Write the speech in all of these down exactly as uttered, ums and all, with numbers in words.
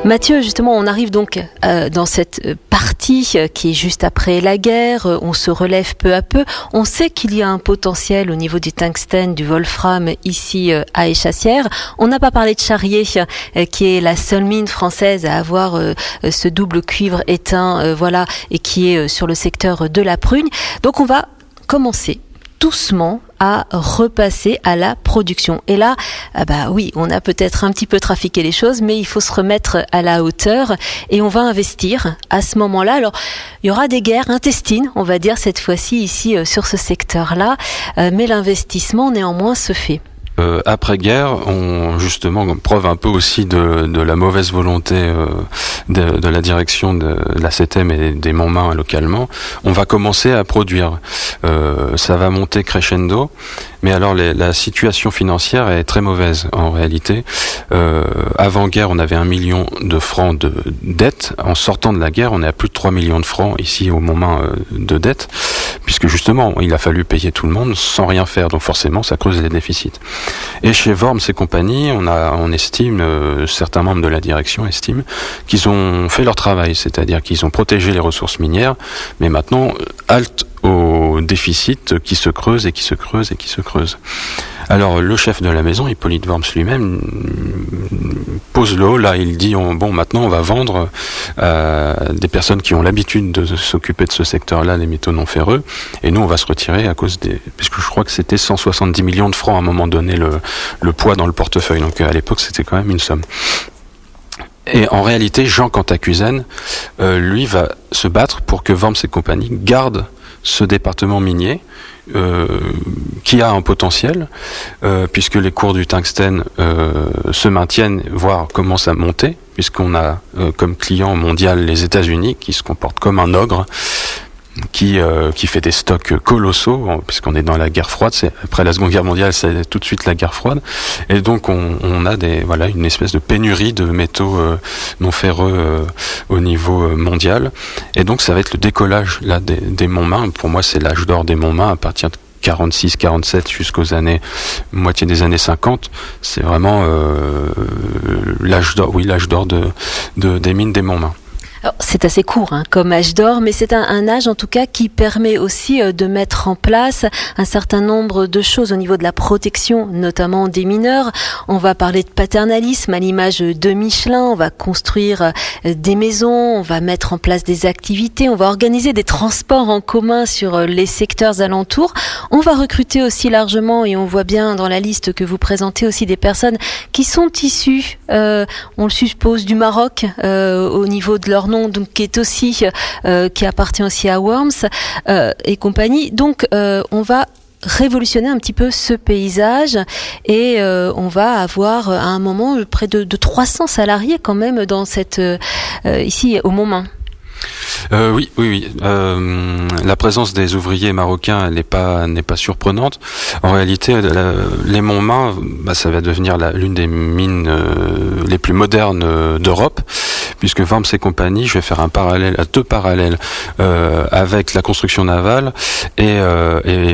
Mathieu, justement, on arrive donc euh, dans cette partie qui est juste après la guerre. On se relève peu à peu. On sait qu'il y a un potentiel au niveau du tungstène, du wolfram ici euh, à Échassières. On n'a pas parlé de Charrier, euh, qui est la seule mine française à avoir euh, ce double cuivre éteint, euh, voilà, et qui est euh, sur le secteur de la Prugne. Donc on va commencer doucement à repasser à la production. Et là, ah bah oui, on a peut-être un petit peu trafiqué les choses, mais il faut se remettre à la hauteur et on va investir à ce moment-là. Alors, il y aura des guerres intestines, on va dire cette fois-ci ici euh, sur ce secteur-là, euh, mais l'investissement néanmoins se fait. Euh, après-guerre, on justement preuve un peu aussi de, de la mauvaise volonté euh, de, de la direction de, de la C T M et des Montmain localement. On va commencer à produire. Euh, ça va monter crescendo, mais alors les, la situation financière est très mauvaise en réalité. Euh, avant-guerre, on avait un million de francs de dettes. En sortant de la guerre, on est à plus de trois millions de francs ici au Montmain euh, de dettes, puisque justement, il a fallu payer tout le monde sans rien faire. Donc forcément, ça creuse les déficits. Et chez Worms et compagnie, on a, on estime, euh, certains membres de la direction estiment qu'ils ont fait leur travail, c'est-à-dire qu'ils ont protégé les ressources minières, mais maintenant, halte au déficit qui se creuse et qui se creuse et qui se creuse. Alors, le chef de la maison, Hippolyte Worms lui-même, pose le haut, là, il dit, on, bon, maintenant, on va vendre euh, des personnes qui ont l'habitude de s'occuper de ce secteur-là, des métaux non ferreux, et nous, on va se retirer à cause des... Puisque je crois que c'était cent soixante-dix millions de francs à un moment donné, le, le poids dans le portefeuille. Donc, à l'époque, c'était quand même une somme. Et en réalité, Jean Cantacuzène, euh, lui, va se battre pour que Worms et compagnie gardent ce département minier, Euh, qui a un potentiel, euh, puisque les cours du tungstène euh, se maintiennent, voire commencent à monter, puisqu'on a euh, comme client mondial les États-Unis, qui se comportent comme un ogre, qui euh, qui fait des stocks colossaux, puisqu'on est dans la guerre froide. C'est, après la Seconde Guerre mondiale, c'est tout de suite la guerre froide, et donc on, on a des voilà une espèce de pénurie de métaux euh, non ferreux euh, au niveau euh, mondial, et donc ça va être le décollage là des, des Montmain. Pour moi, c'est l'âge d'or des Montmain à partir de quarante-six quarante-sept jusqu'aux années moitié des années cinquante. C'est vraiment euh, l'âge d'or, oui l'âge d'or de, de des mines des Montmain. Alors, c'est assez court hein, comme âge d'or, mais c'est un, un âge en tout cas qui permet aussi euh, de mettre en place un certain nombre de choses au niveau de la protection, notamment des mineurs. On va parler de paternalisme à l'image de Michelin, on va construire euh, des maisons, on va mettre en place des activités, on va organiser des transports en commun sur euh, les secteurs alentours. On va recruter aussi largement, et on voit bien dans la liste que vous présentez aussi des personnes qui sont issues, euh, on le suppose, du Maroc euh, au niveau de leur nom, donc qui est aussi euh, qui appartient aussi à Worms euh, et compagnie. Donc euh, on va révolutionner un petit peu ce paysage, et euh, on va avoir à un moment près de, de trois cents salariés quand même dans cette euh, ici au Montmain. Euh, oui, oui, oui. Euh, la présence des ouvriers marocains, elle n'est pas, n'est pas surprenante. En réalité, la, les Montmain, bah, ça va devenir la, l'une des mines euh, les plus modernes euh, d'Europe, puisque Worms et compagnie, je vais faire un parallèle, à deux parallèles euh, avec la construction navale et euh, et,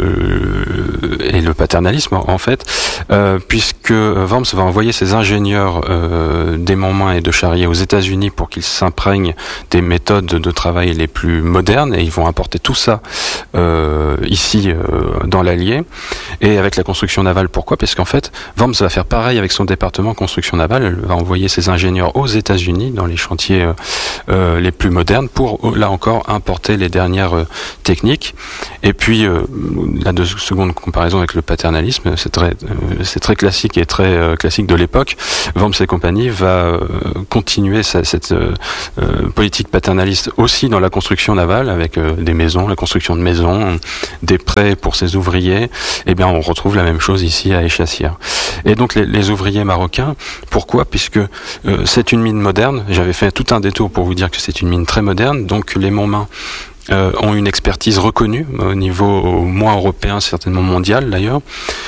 euh, et le paternalisme en fait, euh, puisque Worms va envoyer ses ingénieurs euh, des Montmain et de Charrier aux États-Unis pour qu'ils s'imprègnent des méthodes de travail les plus modernes, et ils vont apporter tout ça euh, ici euh, dans l'Allier. Et avec la construction navale, pourquoi ? Parce qu'en fait, Worms va faire pareil avec son département construction navale. Elle va envoyer ses ingénieurs aux États-Unis dans les chantiers euh, euh, les plus modernes pour, là encore, importer les dernières euh, techniques. Et puis, euh, la deux seconde comparaison avec le paternalisme, c'est très, euh, c'est très classique et très euh, classique de l'époque. Worms et compagnie va euh, continuer sa, cette euh, euh, politique paternaliste aussi dans la construction navale, avec euh, des maisons, la construction de maisons, des prêts pour ses ouvriers. Eh bien, on retrouve la même chose ici à Échassières. Et donc, les, les ouvriers marocains, pourquoi ? Puisque euh, c'est une mine moderne. J'avais fait tout un détour pour vous dire que c'est une mine très moderne. Donc, les Montmain Euh, ont une expertise reconnue au niveau au moins européen, certainement mondial d'ailleurs,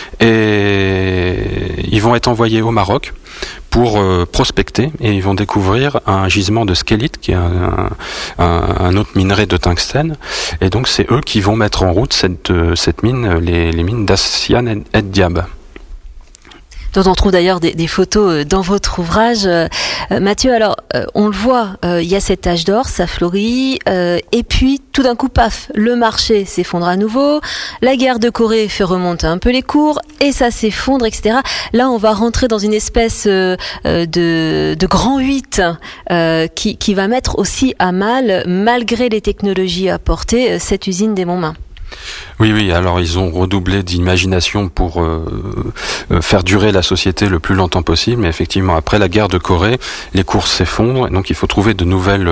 et ils vont être envoyés au Maroc pour euh, prospecter, et ils vont découvrir un gisement de scélite qui est un, un, un autre minerai de tungstène, et donc c'est eux qui vont mettre en route cette, cette mine, les, les mines d'Assian et Diab. dont on trouve d'ailleurs des, des photos dans votre ouvrage. Euh, Mathieu, alors euh, on le voit, euh, il y a cet âge d'or, ça fleurit, euh, et puis tout d'un coup, paf, le marché s'effondre à nouveau, la guerre de Corée fait remonter un peu les cours, et ça s'effondre, et cetera. Là, on va rentrer dans une espèce euh, de, de grand huit euh, qui, qui va mettre aussi à mal, malgré les technologies apportées, cette usine des Montmains. Oui, oui, alors ils ont redoublé d'imagination pour euh, euh, faire durer la société le plus longtemps possible, mais effectivement, après la guerre de Corée, les cours s'effondrent, et donc il faut trouver de nouvelles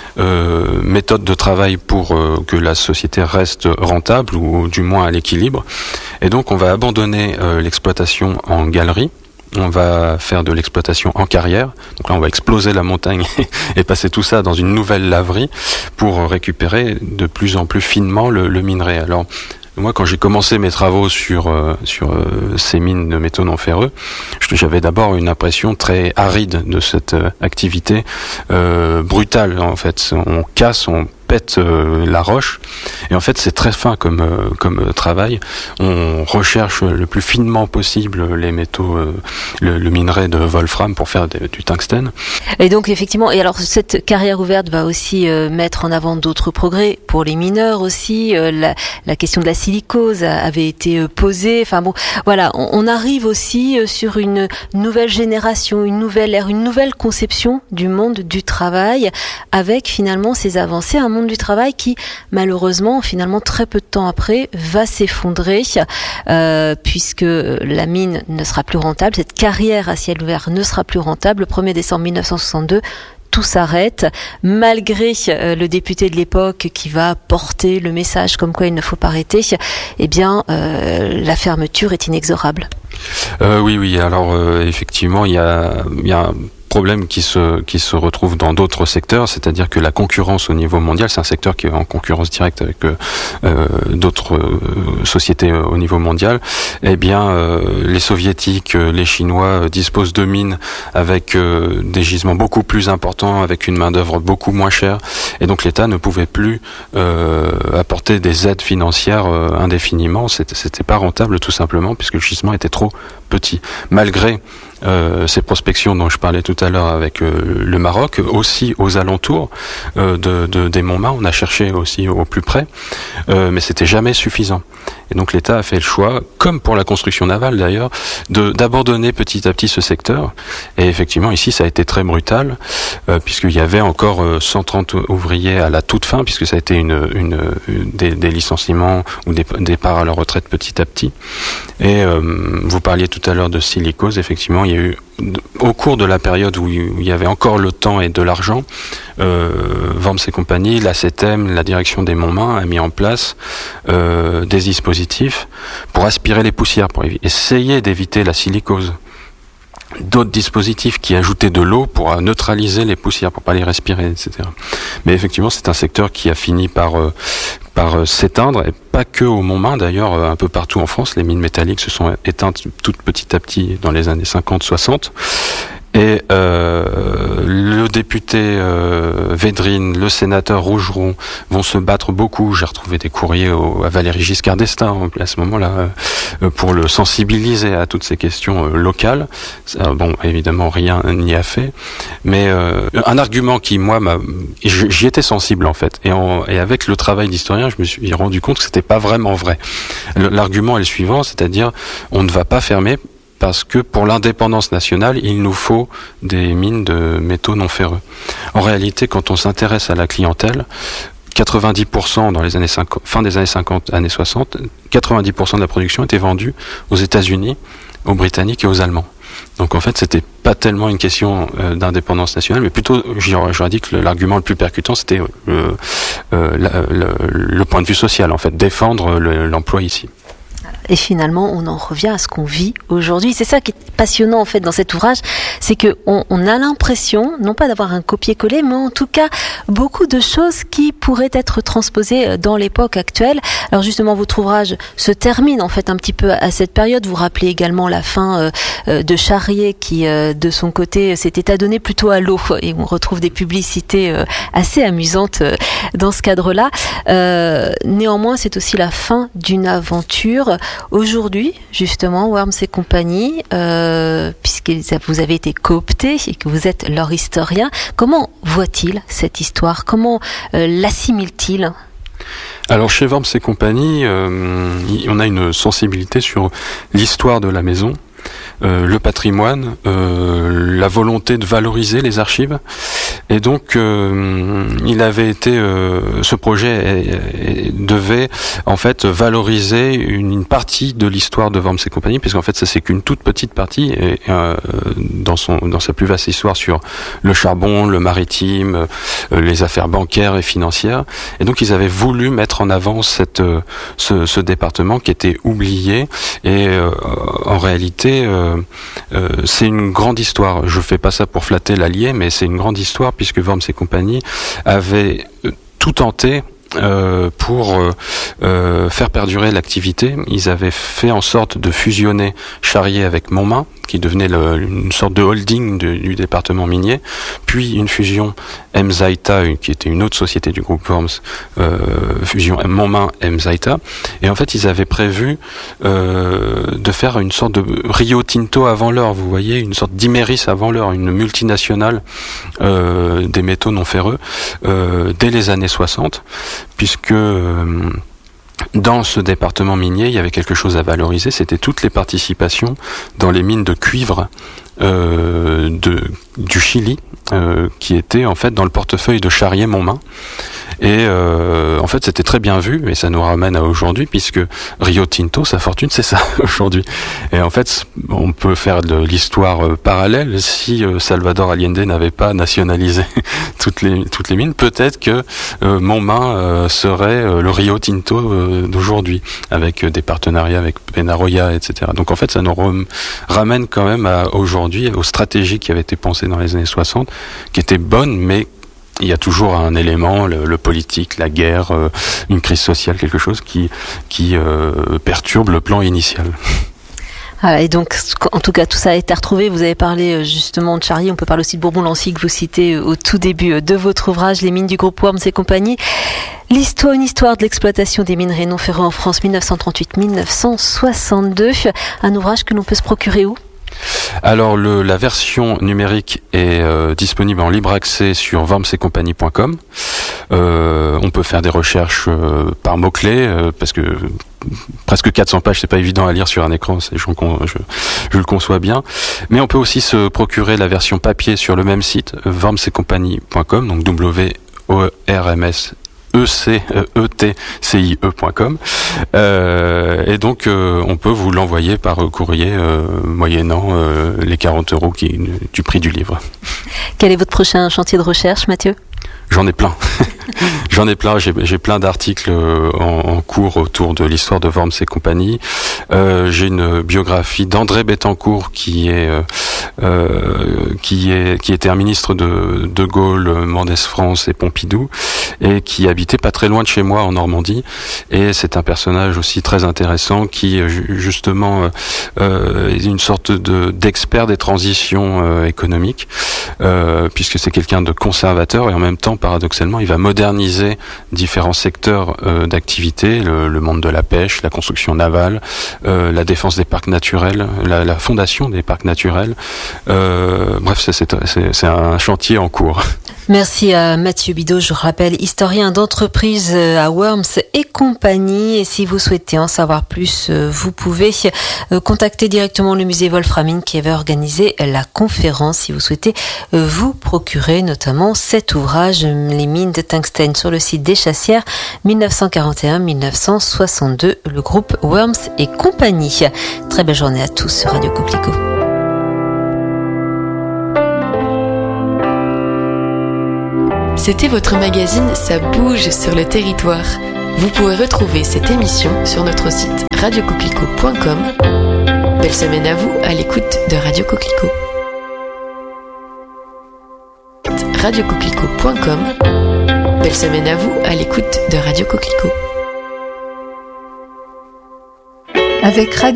euh, méthodes de travail pour euh, que la société reste rentable, ou du moins à l'équilibre. Et donc on va abandonner euh, l'exploitation en galerie. On va faire de l'exploitation en carrière. Donc là, on va exploser la montagne et passer tout ça dans une nouvelle laverie pour récupérer de plus en plus finement le, le minerai. Alors, moi, quand j'ai commencé mes travaux sur euh, sur euh, ces mines de métaux non ferreux, j'avais d'abord une impression très aride de cette euh, activité euh, brutale. En fait, on casse, on pète euh, la roche, et en fait, c'est très fin comme euh, comme travail. On recherche le plus finement possible les métaux, euh, le, le minerai de wolfram pour faire de, du tungstène. Et donc effectivement, et alors cette carrière ouverte va aussi euh, mettre en avant d'autres progrès pour les mineurs aussi. Euh, la, la question de la silicose avait été euh, posée. Enfin bon, voilà, on, on arrive aussi euh, sur une nouvelle génération, une nouvelle ère, une nouvelle conception du monde du travail, avec finalement ces avancées, un monde du travail qui malheureusement finalement très peu de temps après va s'effondrer euh, puisque la mine ne sera plus rentable, cette carrière à ciel ouvert ne sera plus rentable. Le premier décembre mille neuf cent soixante-deux, tout s'arrête, malgré euh, le député de l'époque qui va porter le message comme quoi il ne faut pas arrêter. Eh bien, euh, la fermeture est inexorable. Euh, oui, oui. Alors euh, effectivement, il y a, il y a un problème qui se qui se retrouve dans d'autres secteurs, c'est-à-dire que la concurrence au niveau mondial, c'est un secteur qui est en concurrence directe avec euh, d'autres euh, sociétés au niveau mondial. Eh bien, euh, les soviétiques, les chinois disposent de mines avec euh, des gisements beaucoup plus importants, avec une main d'œuvre beaucoup moins chère, et donc l'État ne pouvait plus euh, apporter des aides financières euh, indéfiniment. C'était, c'était pas rentable tout simplement puisque le gisement était trop petit, malgré Euh, ces prospections dont je parlais tout à l'heure avec euh, le Maroc, aussi aux alentours euh, de, de, des Montmains, on a cherché aussi au plus près, euh, mais c'était jamais suffisant. Et donc l'État a fait le choix, comme pour la construction navale d'ailleurs, de, d'abandonner petit à petit ce secteur. Et effectivement, ici, ça a été très brutal, euh, puisqu'il y avait encore euh, cent trente ouvriers à la toute fin, puisque ça a été une, une, une des, des licenciements ou des départs à la retraite petit à petit. Et euh, vous parliez tout à l'heure de silicose, effectivement, il y a eu, au cours de la période où il y avait encore le temps et de l'argent, euh, Worms et compagnie, la C T E M, la direction des Montmains a mis en place euh, des dispositifs pour aspirer les poussières, pour essayer d'éviter la silicose. D'autres dispositifs qui ajoutaient de l'eau pour neutraliser les poussières, pour pas les respirer, et cetera. Mais effectivement, c'est un secteur qui a fini par euh, par euh, s'éteindre, et pas que au Montmain d'ailleurs, euh, un peu partout en France, les mines métalliques se sont éteintes toutes petit à petit dans les années cinquante soixante. Et euh, le député euh, Védrine, le sénateur Rougeron vont se battre beaucoup. J'ai retrouvé des courriers au, à Valéry Giscard d'Estaing à ce moment-là euh, pour le sensibiliser à toutes ces questions euh, locales. Ça, bon, évidemment, rien n'y a fait. Mais euh, un argument qui, moi, m'a, j'y étais sensible en fait. Et, en, et avec le travail d'historien, je me suis rendu compte que c'était pas vraiment vrai. L'argument est le suivant, c'est-à-dire on ne va pas fermer parce que pour l'indépendance nationale, il nous faut des mines de métaux non ferreux. En réalité, quand on s'intéresse à la clientèle, quatre-vingt-dix pour cent dans les années cinquante, fin des années cinquante, années soixante, quatre-vingt-dix pour cent de la production était vendue aux États-Unis, aux Britanniques et aux Allemands. Donc en fait, c'était pas tellement une question euh, d'indépendance nationale, mais plutôt, j'aurais, j'aurais dit que l'argument le plus percutant, c'était euh, euh, la, le, le point de vue social, en fait, défendre le, l'emploi ici. Et finalement, on en revient à ce qu'on vit aujourd'hui. C'est ça qui est passionnant en fait dans cet ouvrage, c'est que on, on a l'impression, non pas d'avoir un copier-coller, mais en tout cas beaucoup de choses qui pourraient être transposées dans l'époque actuelle. Alors justement, votre ouvrage se termine en fait un petit peu à cette période. Vous rappelez également la fin euh, de Charrier qui, euh, de son côté, s'était adonné plutôt à l'eau. Et on retrouve des publicités euh, assez amusantes euh, dans ce cadre-là. Euh, néanmoins, c'est aussi la fin d'une aventure. Aujourd'hui, justement, Worms et compagnie, euh, puisque vous avez été coopté et que vous êtes leur historien, comment voit-il cette histoire? Comment euh, l'assimile-t-il? Alors chez Worms et compagnie, euh, on a une sensibilité sur l'histoire de la maison, euh, le patrimoine, euh, la volonté de valoriser les archives. Et donc, euh, il avait été, euh, ce projet est, est, devait en fait valoriser une, une partie de l'histoire de Worms et compagnie, puisqu'en fait, ça c'est qu'une toute petite partie et, euh, dans son dans sa plus vaste histoire sur le charbon, le maritime, euh, les affaires bancaires et financières. Et donc, ils avaient voulu mettre en avant cette euh, ce, ce département qui était oublié. Et euh, en réalité, euh, euh, c'est une grande histoire. Je fais pas ça pour flatter l'allié, mais c'est une grande histoire, puisque Worms et compagnie avaient tout tenté euh, pour euh, faire perdurer l'activité. Ils avaient fait en sorte de fusionner Charrier avec Montmain, qui devenait le, une sorte de holding de, du département minier, puis une fusion Emzaita, qui était une autre société du groupe Worms, euh, fusion Montmain-Emzaita, et en fait ils avaient prévu euh, de faire une sorte de Rio Tinto avant l'heure, vous voyez, une sorte d'Imeris avant l'heure, une multinationale euh, des métaux non ferreux, euh, dès les années soixante, puisque euh, dans ce département minier, il y avait quelque chose à valoriser, c'était toutes les participations dans les mines de cuivre euh, de, du Chili, euh, qui étaient en fait dans le portefeuille de Charrier-Montmain. Et euh, en fait, c'était très bien vu, et ça nous ramène à aujourd'hui, puisque Rio Tinto, sa fortune, c'est ça aujourd'hui. Et en fait, on peut faire de l'histoire euh, parallèle. Si euh, Salvador Allende n'avait pas nationalisé toutes les toutes les mines, peut-être que euh, Montmain euh, serait euh, le Rio Tinto euh, d'aujourd'hui, avec euh, des partenariats avec Penaroya, et cetera. Donc en fait, ça nous rem- ramène quand même à aujourd'hui, aux stratégies qui avaient été pensées dans les années soixante, qui étaient bonnes, mais il y a toujours un élément, le, le politique, la guerre, euh, une crise sociale, quelque chose qui qui euh, perturbe le plan initial. Ah, et donc, en tout cas, tout ça a été retrouvé. Vous avez parlé justement de Charrier. On peut parler aussi de Bourbon-Lancy que vous citez au tout début de votre ouvrage, Les mines du groupe Worms et compagnie. L'histoire, une histoire de l'exploitation des minerais non ferreux en France, mille neuf cent trente-huit à mille neuf cent soixante-deux. Un ouvrage que l'on peut se procurer où ? Alors le, la version numérique est euh, disponible en libre accès sur worms et compagnie point com. Euh, on peut faire des recherches euh, par mots-clés, euh, parce que presque quatre cents pages, c'est pas évident à lire sur un écran, c'est, je, je, je le conçois bien. Mais on peut aussi se procurer la version papier sur le même site, worms et compagnie point com, donc W O R M S E C E T C I E point com, euh, et donc euh, on peut vous l'envoyer par courrier euh, moyennant euh, les quarante euros qui, du prix du livre. Quel est votre prochain chantier de recherche, Mathieu ? J'en ai plein. J'en ai plein. J'ai, j'ai plein d'articles en, en cours autour de l'histoire de Worms et compagnie. Euh, j'ai une biographie d'André Bettencourt qui est euh, qui est qui était un ministre de De Gaulle, Mendès France et Pompidou, et qui habitait pas très loin de chez moi en Normandie. Et c'est un personnage aussi très intéressant qui justement euh, est une sorte de d'expert des transitions euh, économiques, euh, puisque c'est quelqu'un de conservateur et en même temps, paradoxalement, il va moderniser différents secteurs euh, d'activité, le, le monde de la pêche, la construction navale, euh, la défense des parcs naturels, la, la fondation des parcs naturels. Euh, bref, c'est, c'est, c'est, c'est un chantier en cours. Merci à Mathieu Bidot, je rappelle, historien d'entreprise à Worms et compagnie. Et si vous souhaitez en savoir plus, vous pouvez contacter directement le musée Wolframine qui avait organisé la conférence si vous souhaitez vous procurer notamment cet ouvrage, Les mines de tungstène, sur le site des Chassières, mille neuf cent quarante et un à mille neuf cent soixante-deux, le groupe Worms et compagnie. Très belle journée à tous sur Radio Coquelicot. C'était votre magazine Ça bouge sur le territoire. Vous pouvez retrouver cette émission sur notre site radio coquelicot point com. Belle semaine à vous à l'écoute de Radio Coquelicot. radio coquelicot point com. Belle semaine à vous à l'écoute de Radio Coquelicot. Avec Radio